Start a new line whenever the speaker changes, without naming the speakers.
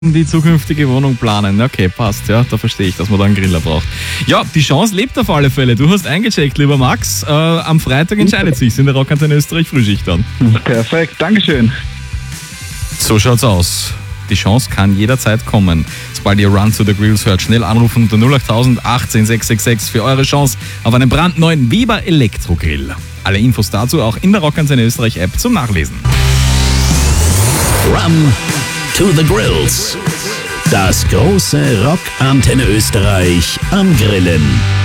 die zukünftige Wohnung planen. Okay, passt, ja, da verstehe ich, dass man da einen Griller braucht. Ja, die Chance lebt auf alle Fälle. Du hast eingecheckt, lieber Max. Am Freitag entscheidet sich's in der Rockantenne Österreich Frühschicht dann.
Perfekt, Dankeschön.
So schaut's aus. Die Chance kann jederzeit kommen. Sobald ihr Run to the Grills hört, schnell anrufen unter 08000 18 666 für eure Chance auf einen brandneuen Weber Elektrogrill. Alle Infos dazu auch in der Rockantenne Österreich App zum Nachlesen.
Run to the Grills. Das große Rockantenne Österreich am Grillen.